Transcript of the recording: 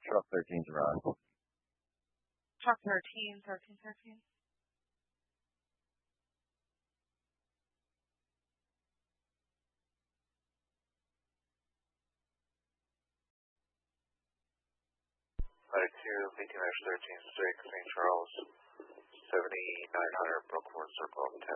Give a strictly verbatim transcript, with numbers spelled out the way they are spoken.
Truck thirteen's around. Truck thirteen, thirteen, thirteen. Latitude V T thirteen six, Saint Charles, seventy-nine hundred Brookport Circle, ten.